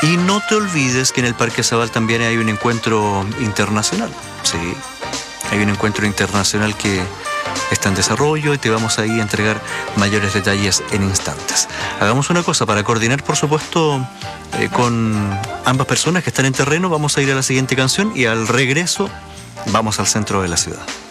Y no te olvides que en el Parque Zabal también hay un encuentro internacional. Sí, hay un encuentro internacional que está en desarrollo y te vamos ahí a entregar mayores detalles en instantes. Hagamos una cosa, para coordinar, por supuesto, con ambas personas que están en terreno, vamos a ir a la siguiente canción y al regreso vamos al centro de la ciudad.